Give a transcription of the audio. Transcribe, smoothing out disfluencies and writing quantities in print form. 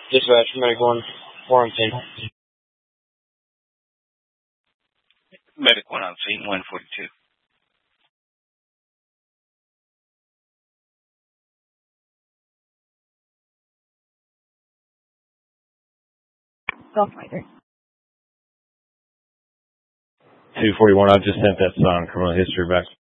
Dispatch, medic 1, Warrington. Medic 1 on scene, 142. Self-fighter. 241, I've just sent that criminal history back